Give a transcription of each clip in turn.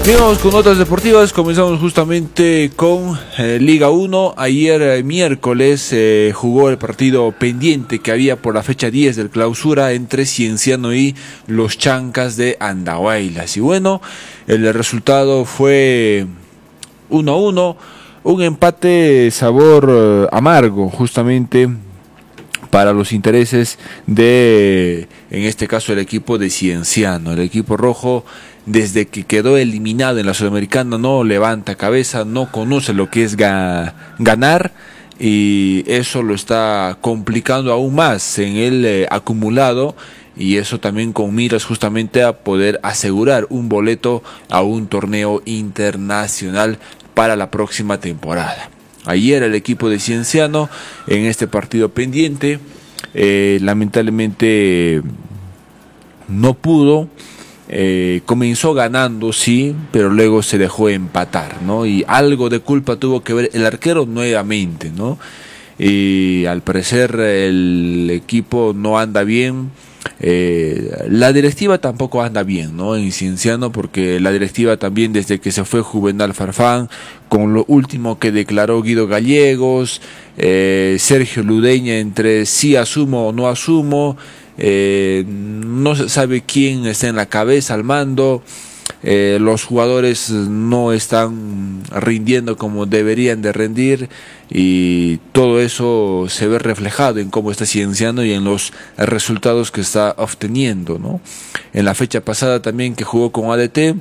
Bien, vamos con notas deportivas. Comenzamos justamente con Liga 1. Ayer miércoles jugó el partido pendiente que había por la fecha 10 del clausura entre Cienciano y los Chancas de Andahuaylas. Y bueno, el resultado fue 1-1, un empate sabor amargo justamente para los intereses de, en este caso, el equipo de Cienciano. El equipo rojo, desde que quedó eliminado en la Sudamericana, no levanta cabeza, no conoce lo que es ganar, y eso lo está complicando aún más en el acumulado, y eso también con miras justamente a poder asegurar un boleto a un torneo internacional para la próxima temporada. Ayer el equipo de Cienciano en este partido pendiente lamentablemente no pudo, comenzó ganando sí, pero luego se dejó empatar, ¿no? Y algo de culpa tuvo que ver el arquero nuevamente, ¿no? Y al parecer el equipo no anda bien. La directiva tampoco anda bien, ¿no? En Cienciano, porque la directiva también, desde que se fue Juvenal Farfán, con lo último que declaró Guido Gallegos, Sergio Ludeña, entre sí asumo o no asumo, no se sabe quién está en la cabeza al mando. Los jugadores no están rindiendo como deberían de rendir, y todo eso se ve reflejado en cómo está Cienciano y en los resultados que está obteniendo, ¿no? En la fecha pasada también, que jugó con ADT,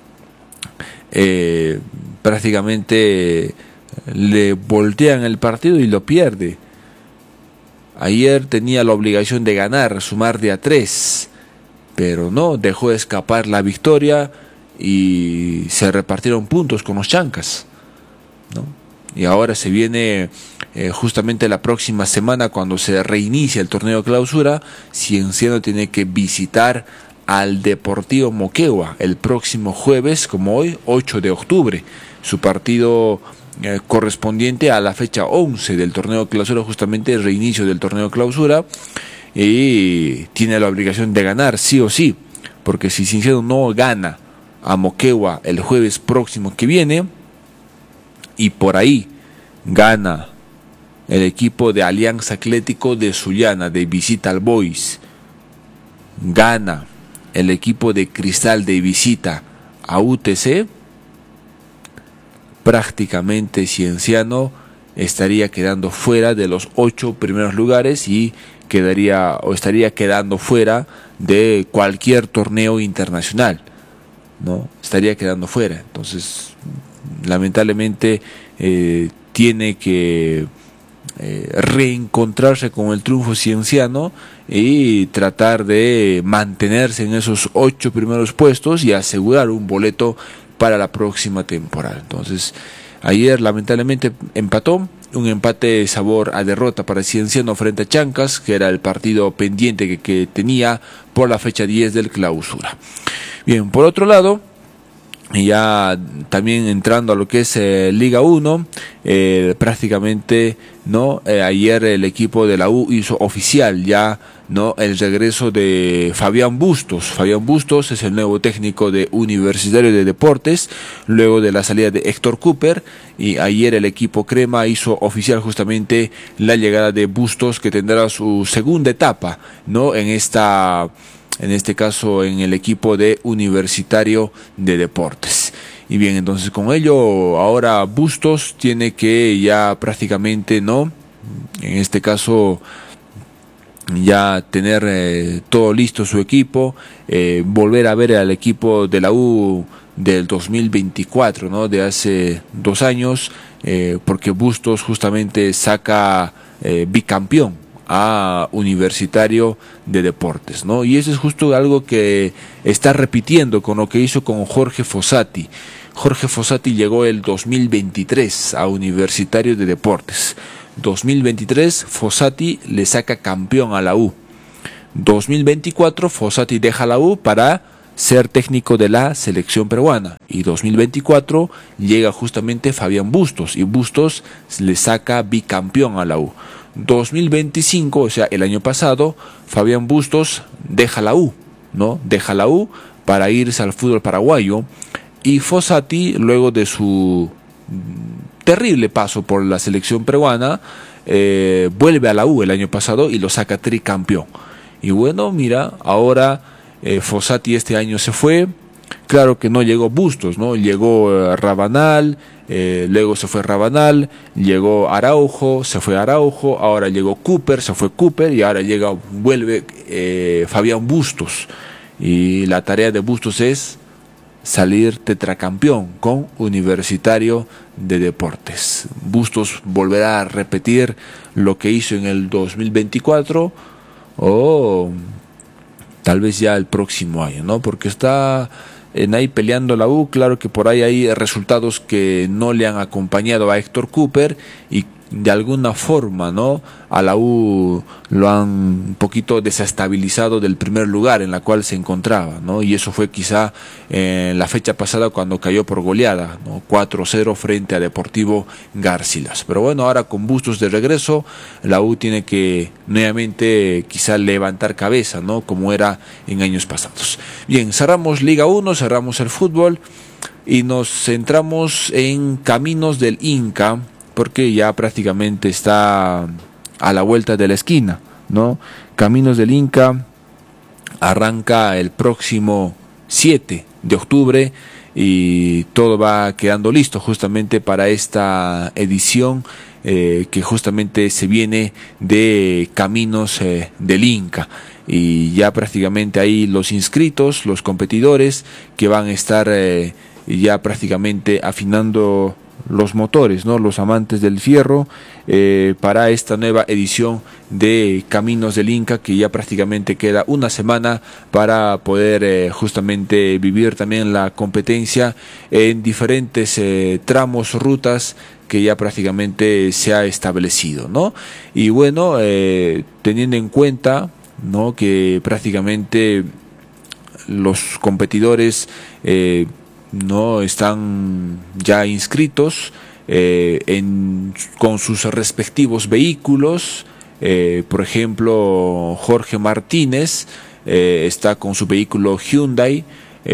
prácticamente le voltean el partido y lo pierde. Ayer tenía la obligación de ganar, sumar de a 3, pero no, dejó escapar la victoria y se repartieron puntos con los Chancas, ¿no? Y ahora se viene justamente la próxima semana, cuando se reinicia el torneo de clausura. Cienciano tiene que visitar al Deportivo Moquegua el próximo jueves, como hoy, 8 de octubre, su partido correspondiente a la fecha 11 del torneo de clausura, justamente el reinicio del torneo de clausura, y tiene la obligación de ganar sí o sí, porque si Cienciano no gana a Moquegua el jueves próximo que viene, y por ahí gana el equipo de Alianza Atlético de Sullana de visita al Boys, gana el equipo de Cristal de visita a UTC, prácticamente Cienciano estaría quedando fuera de los 8 primeros lugares y estaría quedando fuera de cualquier torneo internacional, ¿no? Estaría quedando fuera. Entonces, lamentablemente tiene que reencontrarse con el triunfo cienciano y tratar de mantenerse en esos 8 primeros puestos y asegurar un boleto para la próxima temporada. Entonces, ayer lamentablemente empató, un empate sabor a derrota para Cienciano frente a Chancas, que era el partido pendiente que tenía por la fecha 10 del clausura. Bien, por otro lado, ya también entrando a lo que es Liga 1, prácticamente ayer el equipo de la U hizo oficial ya el regreso de Fabián Bustos. Fabián Bustos es el nuevo técnico de Universitario de Deportes, luego de la salida de Héctor Cooper, y ayer el equipo crema hizo oficial justamente la llegada de Bustos, que tendrá su segunda etapa en este caso en el equipo de Universitario de Deportes. Y bien, entonces con ello ahora Bustos tiene que ya prácticamente, en este caso ya tener todo listo su equipo, volver a ver al equipo de la U del 2024, de hace 2 años, porque Bustos justamente saca bicampeón a Universitario de Deportes, y eso es justo algo que está repitiendo con lo que hizo con Jorge Fossati. Jorge Fossati llegó el 2023 a Universitario de Deportes. 2023 Fossati le saca campeón a la U. 2024 Fossati deja la U para ser técnico de la selección peruana, y 2024 llega justamente Fabián Bustos, y Bustos le saca bicampeón a la U. 2025, o sea, el año pasado, Fabián Bustos deja la U, deja la U para irse al fútbol paraguayo, Y Fossati, luego de su terrible paso por la selección peruana, vuelve a la U el año pasado y lo saca tricampeón. Y bueno, mira, ahora Fossati este año se fue. Claro que no llegó Bustos, ¿no? Llegó Rabanal, luego se fue Rabanal, llegó Araujo, se fue Araujo, ahora llegó Cooper, se fue Cooper y ahora vuelve Fabián Bustos. Y la tarea de Bustos es salir tetracampeón con Universitario de Deportes. Bustos volverá a repetir lo que hizo en el 2024 o tal vez ya el próximo año, ¿no? Porque está ahí peleando la U. Claro que por ahí hay resultados que no le han acompañado a Héctor Cooper y de alguna forma, ¿no?, a la U lo han un poquito desestabilizado del primer lugar en la cual se encontraba, ¿no? Y eso fue quizá en la fecha pasada cuando cayó por goleada, ¿no? 4-0 frente a Deportivo Garcilas. Pero bueno, ahora con Bustos de regreso, la U tiene que nuevamente quizá levantar cabeza, ¿no?, como era en años pasados. Bien, cerramos Liga 1, cerramos el fútbol y nos centramos en Caminos del Inca, porque ya prácticamente está a la vuelta de la esquina, ¿no? Caminos del Inca arranca el próximo 7 de octubre y todo va quedando listo justamente para esta edición que justamente se viene de Caminos del Inca. Y ya prácticamente ahí los inscritos, los competidores que van a estar ya prácticamente afinando los motores, ¿no?, los amantes del fierro, para esta nueva edición de Caminos del Inca, que ya prácticamente queda una semana para poder justamente vivir también la competencia en diferentes tramos, rutas que ya prácticamente se ha establecido, ¿no? Y bueno, teniendo en cuenta, ¿no?, que prácticamente los competidores no están ya inscritos con sus respectivos vehículos. Por ejemplo, Jorge Martínez está con su vehículo Hyundai,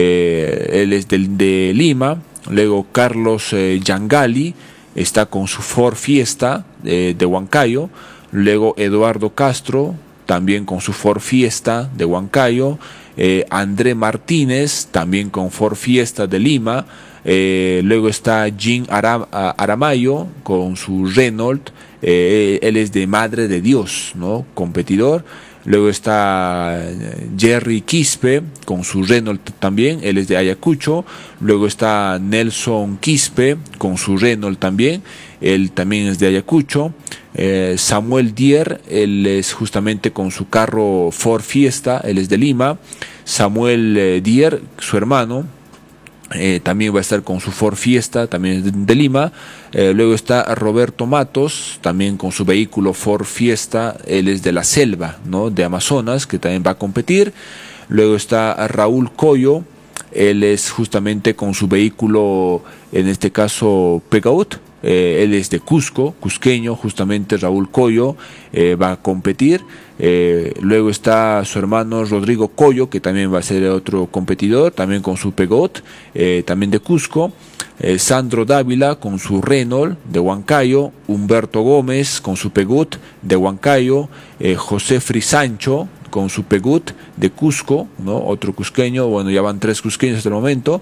él es de Lima. Luego Carlos Yangali está con su Ford Fiesta de Huancayo. Luego Eduardo Castro también con su Ford Fiesta de Huancayo. André Martínez también con Ford Fiesta de Lima. Luego está Jim Aramayo con su Renault, él es de Madre de Dios, ¿no?, competidor. Luego está Jerry Quispe con su Renault también, él es de Ayacucho. Luego está Nelson Quispe con su Renault también, él también es de Ayacucho. Samuel Dier, él es justamente con su carro Ford Fiesta, él es de Lima. Samuel Dier, su hermano, también va a estar con su Ford Fiesta, también es de Lima. Luego está Roberto Matos, también con su vehículo Ford Fiesta, él es de la selva, ¿no?, de Amazonas, que también va a competir. Luego está Raúl Coyo, él es justamente con su vehículo, en este caso Pegaut, él es de Cusco, cusqueño, justamente Raúl Coyo va a competir. Luego está su hermano Rodrigo Coyo, que también va a ser otro competidor, también con su Pegot, también de Cusco. Sandro Dávila con su Renault de Huancayo. Humberto Gómez con su Pegut de Huancayo. José Frisancho con su Pegut de Cusco, ¿no?, otro cusqueño. Bueno, ya van 3 cusqueños hasta el momento.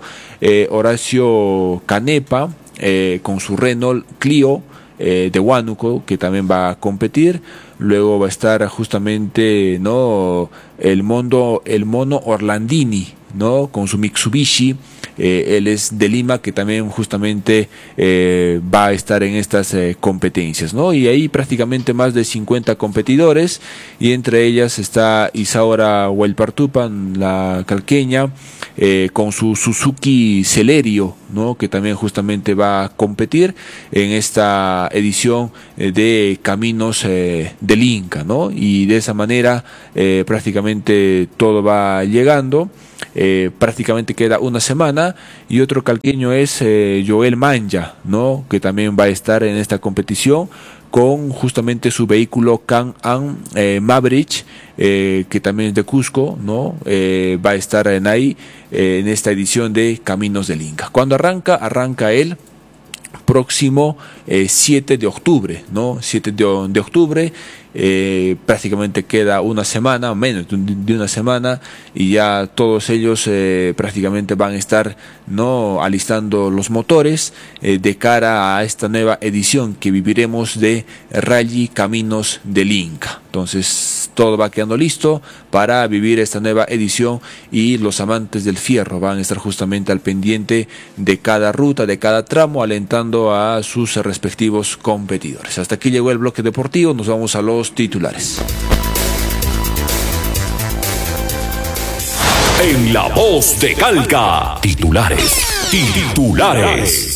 Horacio Canepa con su Renault Clio de Huánuco, que también va a competir. Luego va a estar justamente, ¿no?, el mono Orlandini, ¿no?, con su Mitsubishi, él es de Lima, que también justamente va a estar en estas competencias, ¿no? Y ahí prácticamente más de 50 competidores, y entre ellas está Isaura Huaypartupan, la calqueña, con su Suzuki Celerio, ¿no?, que también justamente va a competir en esta edición de Caminos del Inca, ¿no? Y de esa manera prácticamente todo va llegando. prácticamente queda una semana. Y otro calqueño es Joel Manja, ¿no? Que también va a estar en esta competición con justamente su vehículo Can-Am Maverick, que también es de Cusco, ¿no? Va a estar en esta edición de Caminos del Inca. ¿Cuándo arranca? Arranca el próximo 7 de octubre, ¿no? 7 de octubre, prácticamente queda una semana, menos de una semana, y ya todos ellos prácticamente van a estar, ¿no?, alistando los motores de cara a esta nueva edición que viviremos de Rally Caminos del Inca. Entonces todo va quedando listo para vivir esta nueva edición, y los amantes del fierro van a estar justamente al pendiente de cada ruta, de cada tramo, alentando a sus respectivos competidores. Hasta aquí llegó el bloque deportivo, nos vamos a los titulares. En La Voz de Calca, titulares.